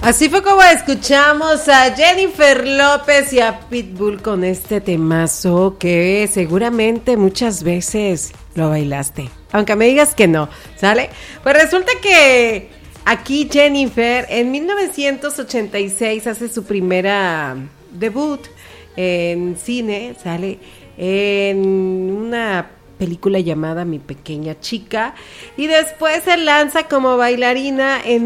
Así fue como escuchamos a Jennifer López y a Pitbull con este temazo que seguramente muchas veces lo bailaste, aunque me digas que no, ¿sale? Pues resulta que aquí Jennifer en 1986 hace su primera debut en cine, ¿sale? En una película llamada Mi Pequeña Chica, y después se lanza como bailarina en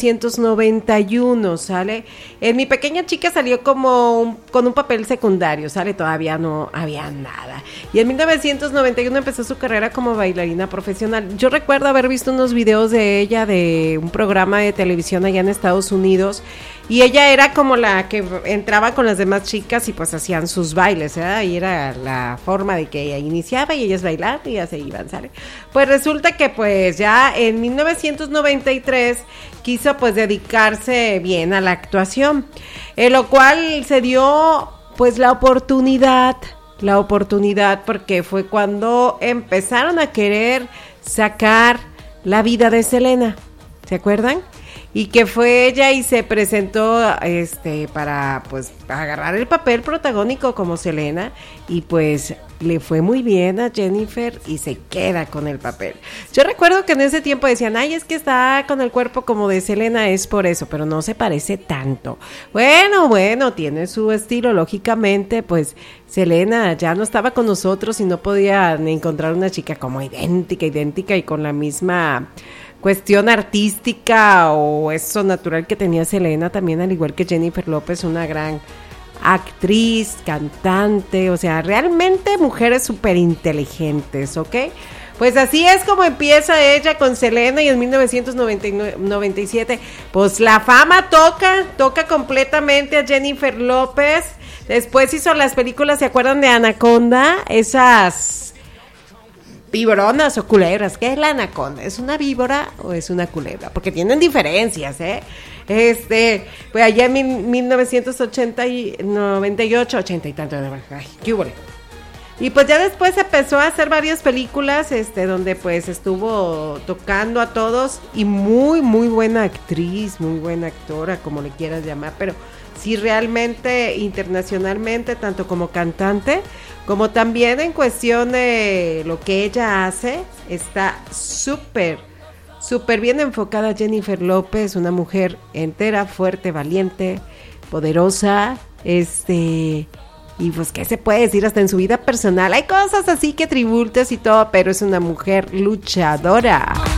1991, ¿sale? En Mi Pequeña Chica salió con un papel secundario, ¿sale? Todavía no había nada. Y en 1991 empezó su carrera como bailarina profesional. Yo recuerdo haber visto unos videos de ella de un programa de televisión allá en Estados Unidos, y ella era como la que entraba con las demás chicas y pues hacían sus bailes, ¿verdad? Y era la forma de que ella iniciaba y ellas bailaban y ya se iban, ¿sale? Pues resulta que pues ya en 1993 quiso pues dedicarse bien a la actuación, en lo cual se dio pues la oportunidad porque fue cuando empezaron a querer sacar La Vida de Selena, ¿se acuerdan? Y que fue ella y se presentó para pues agarrar el papel protagónico como Selena, y pues le fue muy bien a Jennifer y se queda con el papel. Yo recuerdo que en ese tiempo decían, ay, es que está con el cuerpo como de Selena, es por eso, pero no se parece tanto. Bueno, tiene su estilo, lógicamente, pues Selena ya no estaba con nosotros y no podía encontrar una chica como idéntica y con la misma cuestión artística o eso natural que tenía Selena, también al igual que Jennifer López, una gran actriz, cantante, o sea, realmente mujeres súper inteligentes, ¿ok? Pues así es como empieza ella con Selena, y en 1997, pues la fama toca completamente a Jennifer López. Después hizo las películas, ¿se acuerdan de Anaconda? Esas víboronas o culebras. ¿Qué es la anaconda? ¿Es una víbora o es una culebra? Porque tienen diferencias, ¿eh? Pues allá en 1998, 80 y tanto, ay, qué hubo. Y pues ya después empezó a hacer varias películas, donde pues estuvo tocando a todos, y muy buena actriz, muy buena actora, como le quieras llamar, pero sí realmente internacionalmente, tanto como cantante, como también en cuestión de lo que ella hace, está súper bien enfocada Jennifer López, una mujer entera, fuerte, valiente, poderosa, y pues qué se puede decir, hasta en su vida personal hay cosas así que tribultas y todo, pero es una mujer luchadora.